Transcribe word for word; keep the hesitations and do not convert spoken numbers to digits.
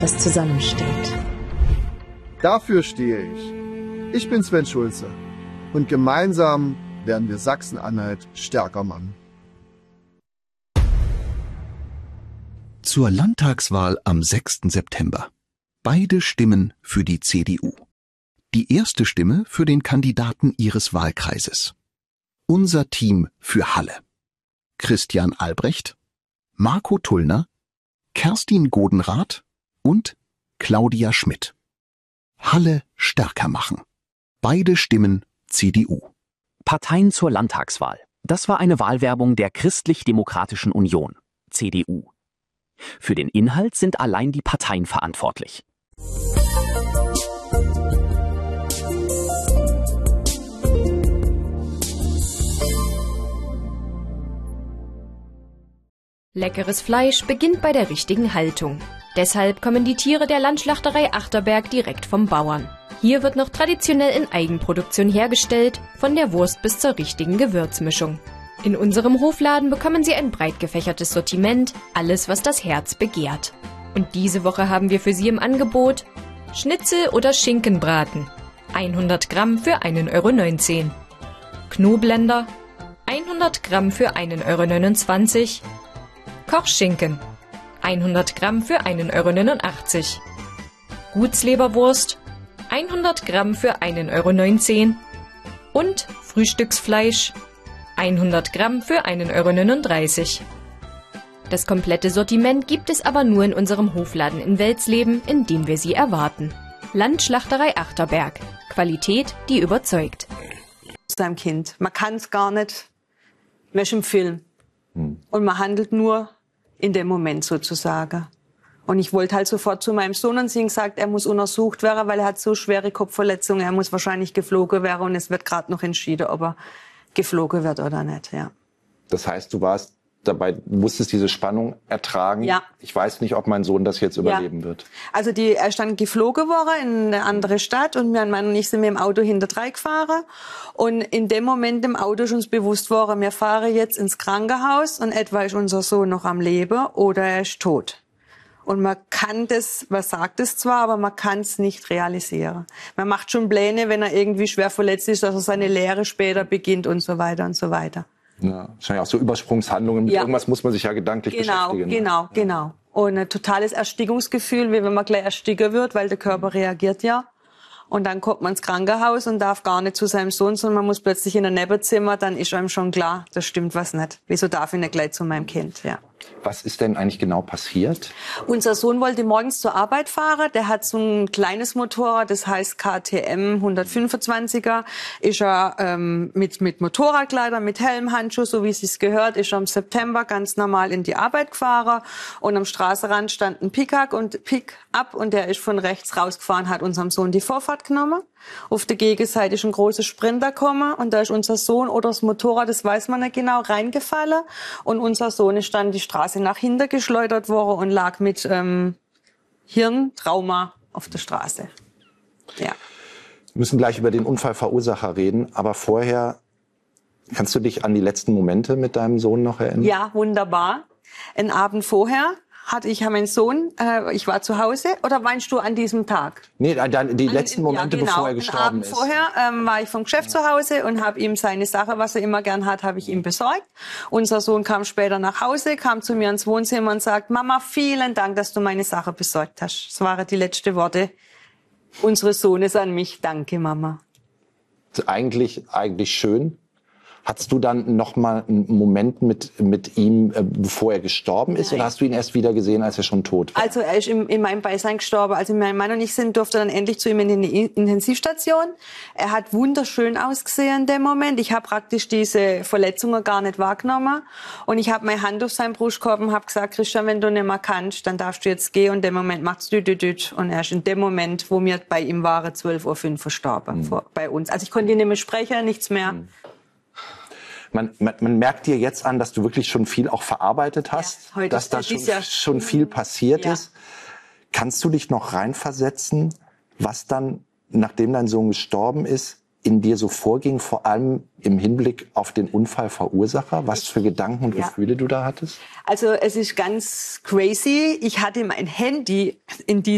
das zusammenstellt. Dafür stehe ich. Ich bin Sven Schulze. Und gemeinsam werden wir Sachsen-Anhalt stärker machen. Zur Landtagswahl am sechsten September. Beide Stimmen für die C D U. Die erste Stimme für den Kandidaten ihres Wahlkreises. Unser Team für Halle. Christian Albrecht, Marco Tullner, Kerstin Godenrath und Claudia Schmidt. Halle stärker machen. Beide Stimmen C D U. Parteien zur Landtagswahl. Das war eine Wahlwerbung der Christlich-Demokratischen Union, C D U. Für den Inhalt sind allein die Parteien verantwortlich. Leckeres Fleisch beginnt bei der richtigen Haltung. Deshalb kommen die Tiere der Landschlachterei Achterberg direkt vom Bauern. Hier wird noch traditionell in Eigenproduktion hergestellt, von der Wurst bis zur richtigen Gewürzmischung. In unserem Hofladen bekommen Sie ein breit gefächertes Sortiment, alles was das Herz begehrt. Und diese Woche haben wir für Sie im Angebot Schnitzel oder Schinkenbraten, hundert Gramm für einen Euro neunzehn. Knoblender, hundert Gramm für einen Euro neunundzwanzig. Kochschinken, hundert Gramm für einen Euro neunundachtzig. Gutsleberwurst, hundert Gramm für einen Euro neunzehn. Und Frühstücksfleisch, hundert Gramm für einen Euro neununddreißig. Das komplette Sortiment gibt es aber nur in unserem Hofladen in Welsleben, in dem wir Sie erwarten. Landschlachterei Achterberg. Qualität, die überzeugt. Seinem Kind. Man kann es gar nicht mehr im Film. Hm. Und man handelt nur in dem Moment sozusagen. Und ich wollte halt sofort zu meinem Sohn und sie gesagt, er muss untersucht werden, weil er hat so schwere Kopfverletzungen, er muss wahrscheinlich geflogen werden und es wird gerade noch entschieden, ob er geflogen wird oder nicht, ja. Das heißt, du warst dabei, musstest diese Spannung ertragen. Ja. Ich weiß nicht, ob mein Sohn das jetzt überleben ja. wird. Also die, er ist dann geflogen worden in eine andere Stadt und mein Mann und ich sind mit dem Auto hinterdrein gefahren. Und in dem Moment im Auto ist uns bewusst worden, wir fahren jetzt ins Krankenhaus und etwa ist unser Sohn noch am Leben oder er ist tot. Und man kann das, man sagt es zwar, aber man kann es nicht realisieren. Man macht schon Pläne, wenn er irgendwie schwer verletzt ist, dass er seine Lehre später beginnt und so weiter und so weiter. Ja, wahrscheinlich auch so Übersprungshandlungen. Mit ja. irgendwas muss man sich ja gedanklich genau, beschäftigen. Genau, genau, genau. Und ein totales Erstickungsgefühl, wie wenn man gleich ersticken wird, weil der Körper reagiert ja. Und dann kommt man ins Krankenhaus und darf gar nicht zu seinem Sohn, sondern man muss plötzlich in ein Nebenzimmer, dann ist einem schon klar, da stimmt was nicht. Wieso darf ich nicht gleich zu meinem Kind, ja. Was ist denn eigentlich genau passiert? Unser Sohn wollte morgens zur Arbeit fahren. Der hat so ein kleines Motorrad, das heißt K T M hundertfünfundzwanziger. Ist er ähm, mit mit Motorradkleider, mit Helm, Handschuh, so wie es sich gehört, ist er im September ganz normal in die Arbeit gefahren. Und am Straßenrand stand ein Pick-up und Pick-up und der ist von rechts rausgefahren, hat unserem Sohn die Vorfahrt genommen. Auf der Gegenseite ist ein großer Sprinter gekommen und da ist unser Sohn oder das Motorrad, das weiß man nicht genau, reingefallen. Und unser Sohn ist dann die Straße nach hinten geschleudert worden und lag mit ähm, Hirntrauma auf der Straße. Ja. Wir müssen gleich über den Unfallverursacher reden, aber vorher, kannst du dich an die letzten Momente mit deinem Sohn noch erinnern? Ja, wunderbar. Einen Abend vorher hatte ich meinen Sohn, äh, ich war zu Hause, oder meinst du an diesem Tag? Nee, die letzten Momente, ja, genau, bevor er gestorben Abend ist. Vorher ähm, war ich vom Geschäft zu Hause und habe ihm seine Sache, was er immer gern hat, habe ich ihm besorgt. Unser Sohn kam später nach Hause, kam zu mir ins Wohnzimmer und sagt, Mama, vielen Dank, dass du meine Sache besorgt hast. Das waren die letzten Worte unseres Sohnes an mich. Danke, Mama. Eigentlich, eigentlich schön. Hattest du dann noch mal einen Moment mit mit ihm, äh, bevor er gestorben ist, Nein. oder hast du ihn erst wieder gesehen, als er schon tot war? Also er ist im, in meinem Beisein gestorben. Also mein Mann und ich sind, durften dann endlich zu ihm in die Intensivstation. Er hat wunderschön ausgesehen in dem Moment. Ich habe praktisch diese Verletzungen gar nicht wahrgenommen. Und ich habe meine Hand auf seinen Brustkorb und habe gesagt, Christian, wenn du nicht mehr kannst, dann darfst du jetzt gehen. Und in dem Moment macht's düt, düt, düt. Und er ist in dem Moment, wo wir bei ihm waren, zwölf Uhr fünf verstorben, mhm. vor, bei uns. Also ich konnte ihn nicht mehr sprechen, nichts mehr. Mhm. Man, man, man merkt dir jetzt an, dass du wirklich schon viel auch verarbeitet hast, ja, heute dass da schon, ja schon viel passiert ja. ist. Kannst du dich noch reinversetzen, was dann, nachdem dein Sohn gestorben ist, in dir so vorging, vor allem im Hinblick auf den Unfallverursacher? Was für Gedanken und ja. Gefühle du da hattest? Also es ist ganz crazy. Ich hatte mein Handy in die